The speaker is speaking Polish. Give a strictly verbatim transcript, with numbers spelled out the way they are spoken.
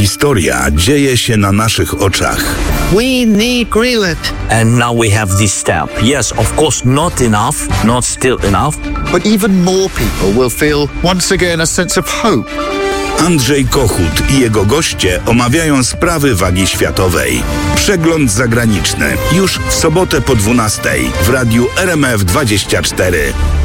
Historia dzieje się na naszych oczach. We need Greenland. And now we have this step. Yes, of course, not enough, not still enough. But even more people will feel once again a sense of hope. Andrzej Kochut i jego goście omawiają sprawy wagi światowej. Przegląd zagraniczny już w sobotę po dwunastej w radiu R M F dwadzieścia cztery.